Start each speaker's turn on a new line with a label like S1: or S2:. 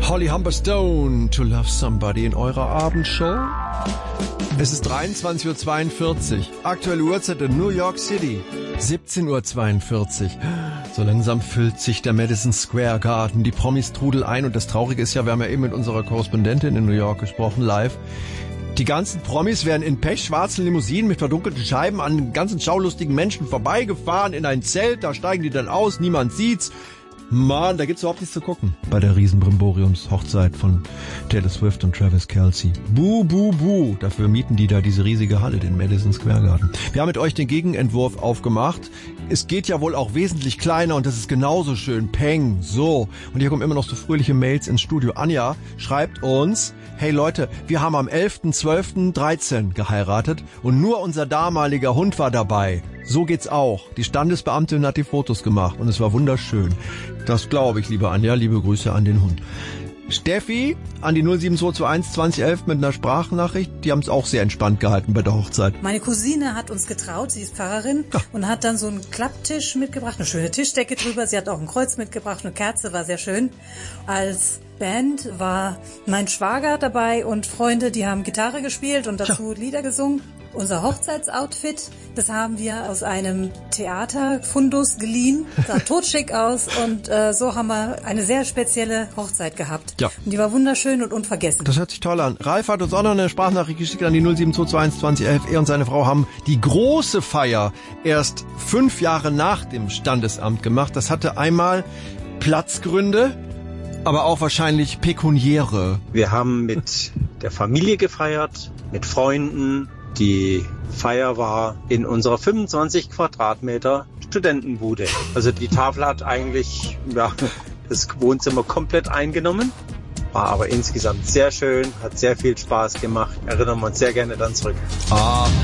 S1: Holly Humberstone, To Love Somebody in eurer Abendshow. Es ist 23:42 Uhr. Aktuelle Uhrzeit in New York City. 17:42 Uhr. So langsam füllt sich der Madison Square Garden. Die Promis trudeln ein. Und das Traurige ist ja, wir haben ja eben mit unserer Korrespondentin in New York gesprochen, live. Die ganzen Promis werden in pechschwarzen Limousinen mit verdunkelten Scheiben an ganzen schaulustigen Menschen vorbeigefahren in ein Zelt. Da steigen die dann aus, niemand sieht's. Mann, da gibt's überhaupt nichts zu gucken. Bei der Riesenbrimboriums-Hochzeit von Taylor Swift und Travis Kelce. Buh, buh, buh. Dafür mieten die da diese riesige Halle, den Madison Square Garden. Wir haben mit euch den Gegenentwurf aufgemacht. Es geht ja wohl auch wesentlich kleiner und das ist genauso schön. Peng, so. Und hier kommen immer noch so fröhliche Mails ins Studio. Anja schreibt uns: Hey Leute, wir haben am 11.12.13 geheiratet und nur unser damaliger Hund war dabei. So geht's auch. Die Standesbeamtin hat die Fotos gemacht und es war wunderschön. Das glaube ich, liebe Anja. Liebe Grüße an den Hund. Steffi an die 07221 2011 mit einer Sprachnachricht. Die haben es auch sehr entspannt gehalten bei der Hochzeit.
S2: Meine Cousine hat uns getraut, sie ist Pfarrerin, und hat dann so einen Klapptisch mitgebracht, eine schöne Tischdecke drüber. Sie hat auch ein Kreuz mitgebracht, eine Kerze, war sehr schön. Als Band war mein Schwager dabei und Freunde, die haben Gitarre gespielt und dazu Lieder gesungen. Unser Hochzeitsoutfit, das haben wir aus einem Theaterfundus geliehen, sah totschick aus und so haben wir eine sehr spezielle Hochzeit gehabt. Ja. Und die war wunderschön und unvergessen.
S1: Das hört sich toll an. Ralf hat uns auch noch eine Sprachnachricht geschickt an die 07221 2011. Er und seine Frau haben die große Feier erst 5 Jahre nach dem Standesamt gemacht. Das hatte einmal Platzgründe, aber auch wahrscheinlich pekuniäre.
S3: Wir haben mit der Familie gefeiert, mit Freunden. Die Feier war in unserer 25 Quadratmeter Studentenbude. Also die Tafel hat eigentlich das Wohnzimmer komplett eingenommen, war aber insgesamt sehr schön, hat sehr viel Spaß gemacht. Erinnern wir uns sehr gerne dann zurück.